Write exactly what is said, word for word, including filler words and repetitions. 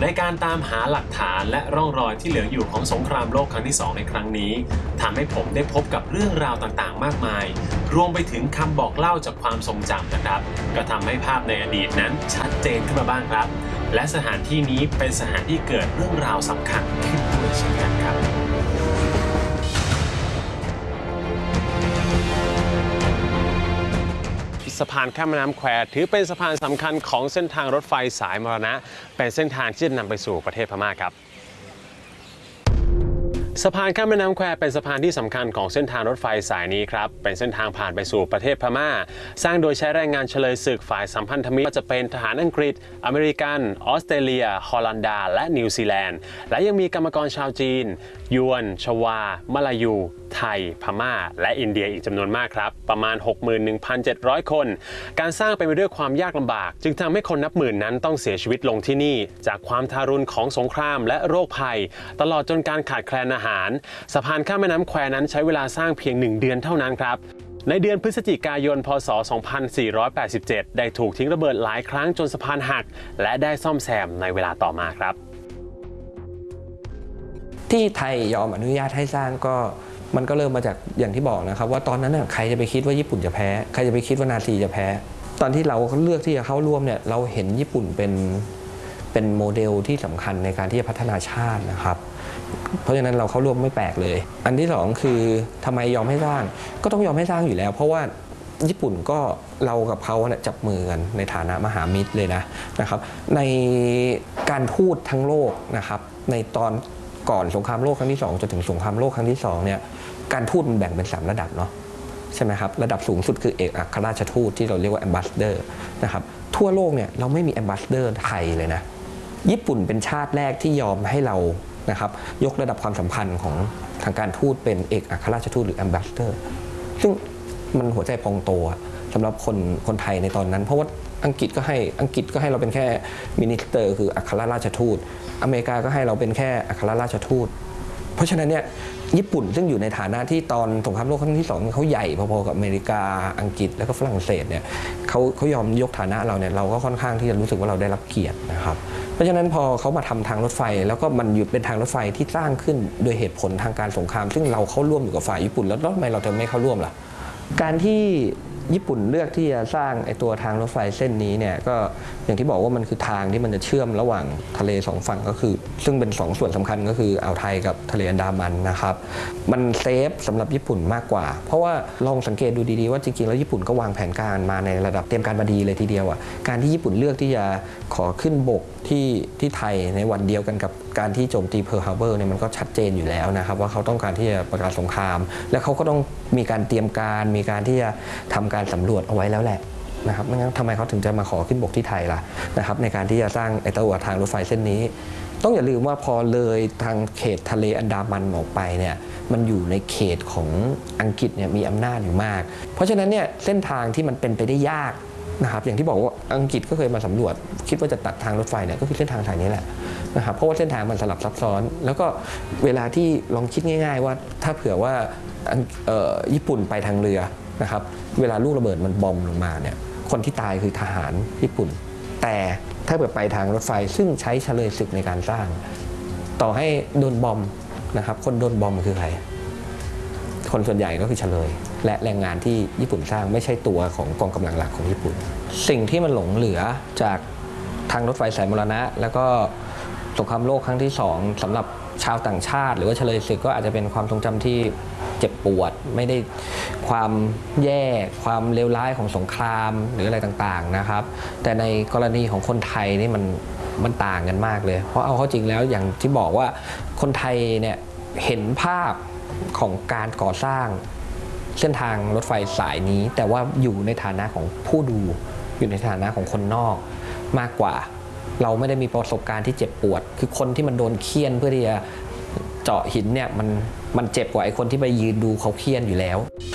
ในการตามหาหลักฐานและร่องรอยที่เหลืออยู่ของสงครามโลกครั้งที่สองในครั้งนี้ทำให้ผมได้พบกับเรื่องราวต่างๆมากมายรวมไปถึงคำบอกเล่าจากความทรงจำนะครับก็ทำให้ภาพในอดีตนั้นชัดเจนขึ้นมาบ้างครับและสถานที่นี้เป็นสถานที่เกิดเรื่องราวสำคัญขึ้นด้วยเช่นกันครับสะพานข้ามแม่น้ำแควถือเป็นสะพานสำคัญของเส้นทางรถไฟสายมรณะเป็นเส้นทางที่จะนำไปสู่ประเทศพม่าครับสะพานข้ามแม่น้ำแควเป็นสะพานที่สำคัญของเส้นทางรถไฟสายนี้ครับเป็นเส้นทางผ่านไปสู่ประเทศพม่าสร้างโดยใช้แรงงานเฉลยศึกฝ่ายสัมพันธมิตรจะเป็นทหารอังกฤษอเมริกันออสเตรเลียฮอลันดาและนิวซีแลนด์และยังมีกรรมกรชาวจีนยวนชวามลายูไทยพม่าและอินเดียอีกจำนวนมากครับประมาณ หกหมื่นหนึ่งพันเจ็ดร้อย คนการสร้างเป็นไปด้วยความยากลำบากจึงทำให้คนนับหมื่นนั้นต้องเสียชีวิตลงที่นี่จากความทารุณของสงครามและโรคภัยตลอดจนการขาดแคลนอาหารสะพานข้ามแม่น้ำแควนั้นใช้เวลาสร้างเพียงหนึ่งเดือนเท่านั้นครับในเดือนพฤศจิกายนพ.ศ. สองพันสี่ร้อยแปดสิบเจ็ดได้ถูกทิ้งระเบิดหลายครั้งจนสะพานหักและได้ซ่อมแซมในเวลาต่อมาครับที่ไทยยอมอนุญาตให้สร้างก็มันก็เริ่มมาจากอย่างที่บอกนะครับว่าตอนนั้นน่ะใครจะไปคิดว่าญี่ปุ่นจะแพ้ใครจะไปคิดว่านาซีจะแพ้ตอนที่เราเลือกที่จะเข้าร่วมเนี่ยเราเห็นญี่ปุ่นเป็นเป็นโมเดลที่สำคัญในการที่จะพัฒนาชาตินะครับเพราะฉะนั้นเราเข้าร่วมไม่แปลกเลยอันที่สองคือทำไมยอมให้สร้างก็ต้องยอมให้สร้างอยู่แล้วเพราะว่าญี่ปุ่นก็เรากับเขาเนี่ยจับมือกันในฐานะมหามิตรเลยนะนะครับในการทูตทั้งโลกนะครับในตอนก่อนสงครามโลกครั้งที่สองจนถึงสงครามโลกครั้งที่สองเนี่ยการทูตมันแบ่งเป็นสามระดับเนาะใช่ไหมครับระดับสูงสุดคือเอกอัครราชทูตที่เราเรียกว่า ambassador นะครับทั่วโลกเนี่ยเราไม่มี ambassador ไทยเลยนะญี่ปุ่นเป็นชาติแรกที่ยอมให้เรานะครับยกระดับความสัมพันธ์ของทางการทูตเป็นเอกอัครราชทูตหรือ ambassador ซึ่งมันหัวใจพองโตสำหรับคนคนไทยในตอนนั้นเพราะว่าอังกฤษก็ให้อังกฤษก็ให้เราเป็นแค่มินิสเตอร์คืออัครราชทูตอเมริกาก็ให้เราเป็นแค่อัครราชทูตเพราะฉะนั้นเนี่ยญี่ปุ่นซึ่งอยู่ในฐานะที่ตอนสงครามโลกครั้งที่สองเขาใหญ่พอๆกับอเมริกาอังกฤษแล้วก็ฝรั่งเศสเนี่ยเขาเขายอมยกฐานะเราเนี่ยเราก็ค่อนข้างที่จะรู้สึกว่าเราได้รับเกียรตินะครับเพราะฉะนั้นพอเขามาทำทางรถไฟแล้วก็มันอยู่เป็นทางรถไฟที่สร้างขึ้นโดยเหตุผลทางการสงครามซึ่งเราเข้าร่วมอยู่กับฝ่ายญี่ปุ่นแล้วทำไมเราจะไม่เข้าร่วมล่ะการที่ญี่ปุ่นเลือกที่จะสร้างไอ้ตัวทางรถไฟเส้นนี้เนี่ยก็อย่างที่บอกว่ามันคือทางที่มันจะเชื่อมระหว่างทะเลสองฝั่งก็คือซึ่งเป็นสองส่วนสำคัญก็คืออ่าวไทยกับทะเลอันดามันนะครับมันเซฟสำหรับญี่ปุ่นมากกว่าเพราะว่าลองสังเกตดูดีๆว่าจริงๆแล้วญี่ปุ่นก็วางแผนการมาในระดับเตรียมการมาดีเลยทีเดียวอ่ะการที่ญี่ปุ่นเลือกที่จะขอขึ้นบกที่ที่ไทยในวันเดียวกันกับการที่โจมตีเพิร์ลฮาร์เบอร์เนี่ยมันก็ชัดเจนอยู่แล้วนะครับว่าเขาต้องการที่จะประกาศสงครามและเขาก็ต้องมีการเตรียมการมีการที่จะทำการสำรวจเอาไว้แล้วแหละนะครับไม่งั้นทำไมเขาถึงจะมาขอขึ้นบกที่ไทยล่ะนะครับในการที่จะสร้างไอ้ตัวทางรถไฟเส้นนี้ต้องอย่าลืมว่าพอเลยทางเขตทะเลอันดามันออกไปเนี่ยมันอยู่ในเขตของอังกฤษเนี่ยมีอำนาจอยู่มากเพราะฉะนั้นเนี่ยเส้นทางที่มันเป็นไปได้ยากนะครับอย่างที่บอกว่าอังกฤษก็เคยมาสำรวจคิดว่าจะตัดทางรถไฟเนี่ยก็คือเส้นทางทางนี้แหละนะครับเพราะว่าเส้นทางมันสลับซับซ้อนแล้วก็เวลาที่ลองคิดง่ายๆว่าถ้าเผื่อว่าญี่ปุ่นไปทางเรือนะครับเวลาลูกระเบิดมันบอมลงมาเนี่ยคนที่ตายคือทหารญี่ปุ่นแต่ถ้าเกิดไปทางรถไฟซึ่งใช้เฉลยศึกในการสร้างต่อให้โดนบอมนะครับคนโดนบอมคือใครคนส่วนใหญ่ก็คือเฉลยและแรงงานที่ญี่ปุ่นสร้างไม่ใช่ตัวของกองกำลังหลักของญี่ปุ่นสิ่งที่มันหลงเหลือจากทางรถไฟสายมรณะแล้วก็สงครามโลกครั้งที่สองสำหรับชาวต่างชาติหรือว่าเฉลยศึกก็อาจจะเป็นความทรงจำที่เจ็บปวดไม่ได้ความแย่ความเลวร้ายของสงครามหรืออะไรต่างๆนะครับแต่ในกรณีของคนไทยนี่มันมันต่างกันมากเลยเพราะเอาเข้าจริงแล้วอย่างที่บอกว่าคนไทยเนี่ยเห็นภาพของการก่อสร้างเส้นทางรถไฟสายนี้แต่ว่าอยู่ในฐานะของผู้ดูอยู่ในฐานะของคนนอกมากกว่าเราไม่ได้มีประสบการณ์ที่เจ็บปวดคือคนที่มันโดนเคี่ยนเพื่อที่จะเจาะหินเนี่ยมันมันเจ็บกว่าไอ้คนที่ไปยืนดูเขาเคี่ยนอยู่แล้ว